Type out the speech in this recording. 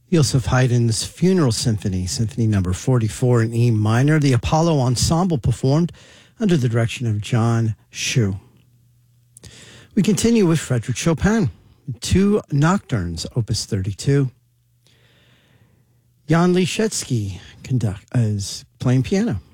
Joseph Haydn's Funeral Symphony, Symphony number 44 in E minor. The Apollo Ensemble performed under the direction of John Shu. We continue with Frédéric Chopin, two Nocturnes, Opus 32. Jan Liszewski is playing piano.